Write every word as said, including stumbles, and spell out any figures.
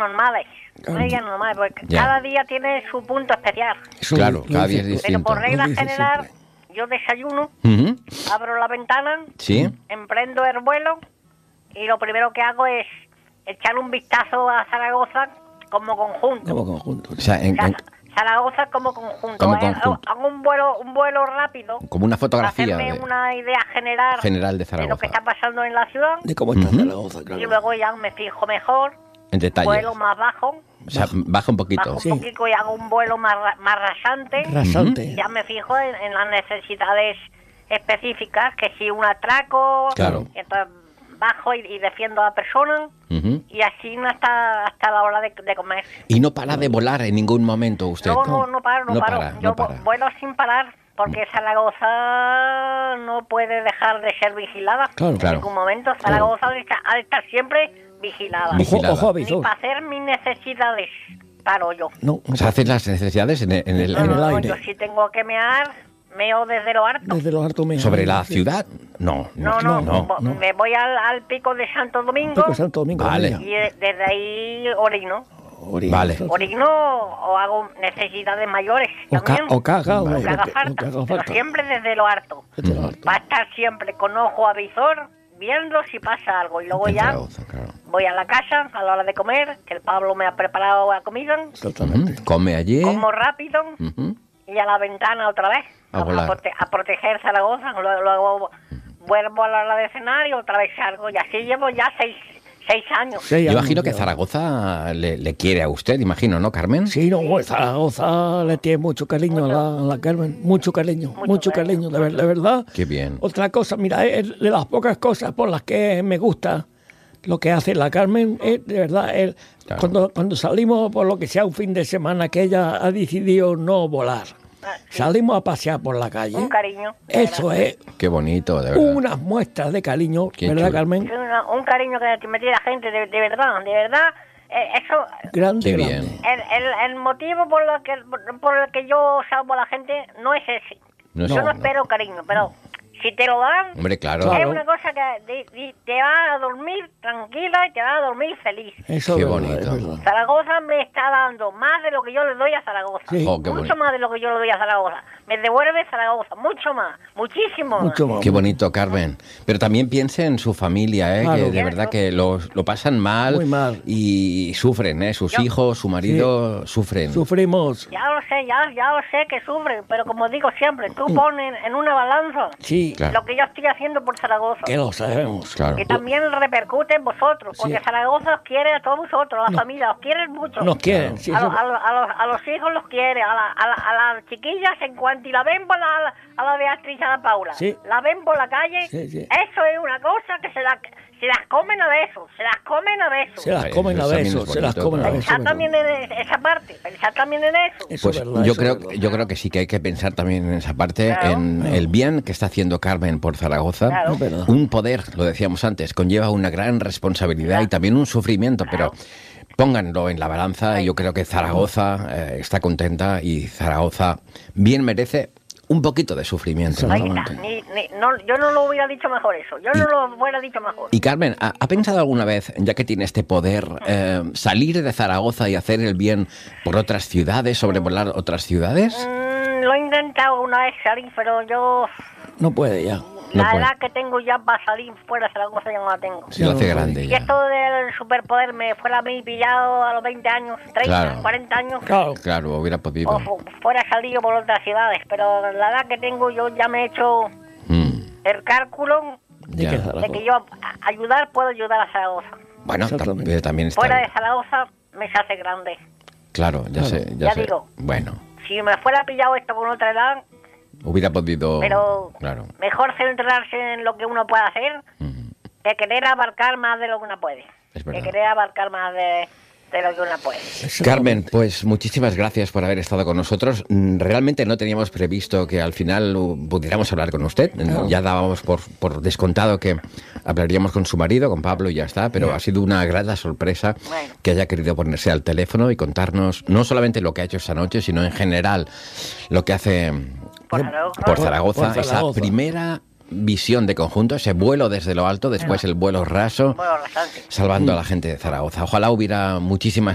normales. Son días normales, porque Ya. cada día tiene su punto especial. Eso Claro, lo cada dice- día es Pero distinto. por regla Lo dice general, siempre. yo desayuno, Ujú. abro la ventana, Sí. emprendo el vuelo y lo primero que hago es echar un vistazo a Zaragoza como conjunto. Como conjunto. O sea, en- O sea, en- Zaragoza como conjunto. Como Eh, conjunto. Hago un vuelo, un vuelo rápido. como una Para fotografía hacerme de- una idea general, general de de Zaragoza. lo que está pasando en la ciudad. De cómo está Ujú. Zaragoza, Y claro. luego ya me fijo mejor, En detalles. vuelo más bajo, O sea, baja un poquito. bajo Sí. un poquito y hago un vuelo más, ra- más rasante. Rasante. Ya me fijo en, en las necesidades específicas, que si un atraco, Claro. y entonces bajo y, y defiendo a la persona, Ujú. y así hasta, hasta la hora de, de comer. Y no para de volar en ningún momento usted. No, no, no paro, no, No paro. para, Yo no para. vu- vuelo sin parar, porque Zaragoza no puede dejar de ser vigilada. Claro. En Claro. ningún momento Zaragoza ha de estar- ha de estar siempre vigilada. Vigilada. Ojo, ojo, Ni avisor. para hacer mis necesidades paro yo. No, O sea, haces las necesidades en el, en el- No, en no, el no, aire. yo si tengo que mear, meo desde lo harto. desde los hartos meses. sobre la ciudad. No, No, no, no. vo- no. me voy al, al pico de Santo Domingo Pico Santo Domingo. Vale. María. y de- desde ahí orino. Orina. Vale. Orino o hago necesidades mayores O, ca también. o caga, o Lo lo que haga que- falta, lo que haga pero falta. siempre desde lo harto. Desde los hartos. Va a estar siempre con ojo avisor, viendo si pasa algo. Y luego En ya Zaragoza, claro. voy a la casa a la hora de comer, que el Pablo me ha preparado la comida, Exactamente. Ujú. Come allí. como rápido Ujú. y a la ventana otra vez, A a, volar. prote- a proteger Zaragoza. Luego, luego vuelvo a la hora de cenar y otra vez salgo. Y así llevo ya seis, seis años. Seis Yo años imagino que ya. Zaragoza le, le quiere a usted, imagino, ¿no, Carmen? Sí, no, pues, Zaragoza le tiene mucho cariño a la, a la Carmen, mucho cariño, mucho, Mucho cariño, de, ver- de verdad. Qué bien. Otra cosa, mira, es de las pocas cosas por las que me gusta lo que hace la Carmen, es de verdad, el- Claro. cuando, cuando salimos por lo que sea un fin de semana que ella ha decidido no volar, Ah, sí. salimos a pasear por la calle. Un cariño. Eso es Qué bonito, de verdad. unas muestras de cariño, Qué ¿verdad, chulo. Carmen? Es una- un cariño que me tiene la gente, de, de verdad, de verdad. eh, eso, Grande, Qué grande. bien. el, el, el motivo por lo que por el que yo salvo a la gente no es ese. No es- yo no, no. espero cariño, pero si te lo dan, Hombre, claro. Claro. es una cosa que di- di- te va a dormir tranquila y te va a dormir feliz. Eso Qué es verdad, bonito. es verdad. Zaragoza me está dando más de lo que yo le doy a Zaragoza. Sí. Oh, qué mucho bonito. más de lo que yo le doy a Zaragoza. Me devuelve Zaragoza, mucho más, muchísimo más. Mucho más. Qué bonito, Carmen. Pero también piense en su familia, ¿eh? Claro. Que de verdad que lo, lo pasan mal, Muy mal. y sufren, ¿eh? Sus Yo- hijos, su marido sufren. Sufrimos. Ya lo sé, ya, ya lo sé que sufren, pero como digo siempre, tú pones en una balanza Sí, Claro. lo que yo estoy haciendo por Zaragoza. que lo sabemos. Claro. Que también repercute en vosotros, porque Sí. Zaragoza os quiere a todos vosotros, a la No. familia, os quieren mucho. Nos quieren. Sí, a, eso- lo- a lo- a los, a los hijos los quiere, a, la, a, la- a las chiquillas en cuanto y la ven por la, a la, a la Beatriz y a la Paula, Sí. la ven por la calle, Sí, sí. eso es una cosa que se, la, se las comen a besos, se las comen a besos. Se las Eso comen a también es besos, se las bonito, comen a claro. besos. Pensad también en esa parte, pensad también en eso. Eso Pues es verdad, yo eso creo, es verdad. yo creo que sí que hay que pensar también en esa parte, Claro. en el bien que está haciendo Carmen por Zaragoza. Claro. Es verdad. Un poder, lo decíamos antes, conlleva una gran responsabilidad y también un sufrimiento, pero pónganlo en la balanza y yo creo que Zaragoza eh, está contenta y Zaragoza bien merece un poquito de sufrimiento. ¿no? Ahí está. Ni, ni- no, yo no lo hubiera dicho mejor eso, yo no lo hubiera dicho mejor. Y Carmen, ¿ha, ha pensado alguna vez, ya que tiene este poder, eh, salir de Zaragoza y hacer el bien por otras ciudades, sobrevolar otras ciudades? Mm, lo he intentado una vez salir, pero yo... No puede ya. No la puede. edad que tengo ya para salir fuera de Zaragoza ya no la tengo. Se lo hace no, grande Si ya. esto del superpoder me fuera a mí pillado a los veinte años, treinta, Claro. cuarenta años, Claro. Claro, hubiera podido. o fu- fuera salido por otras ciudades, pero la edad que tengo yo ya me he hecho Mm, el cálculo De ya. que de Zaragoza. que yo a- ayudar puedo ayudar a Zaragoza. Bueno, Exactamente. ta- pero también está Fuera bien. de Zaragoza me se hace grande. Claro, ya Claro. sé, ya, Ya sé. digo. Bueno, Si me fuera pillado esto con otra edad, hubiera podido. pero Claro. mejor centrarse en lo que uno puede hacer Mm, que querer abarcar más de lo que uno puede. Es Que verdad. querer abarcar más de, de lo que uno puede. Carmen, pues muchísimas gracias por haber estado con nosotros. Mm, Realmente no teníamos previsto que al final uh, pudiéramos hablar con usted. Claro. Ya dábamos por, por descontado que hablaríamos con su marido, con Pablo, y ya está. Pero ha sido una grata sorpresa Bueno. que haya querido ponerse al teléfono y contarnos no solamente lo que ha hecho esta noche, sino en general lo que hace Por Zaragoza. por Zaragoza, Por esa Zaragoza. primera visión de conjunto, ese vuelo desde lo alto, después el vuelo raso, Bueno, bastante. salvando a la gente de Zaragoza. Ojalá hubiera muchísimas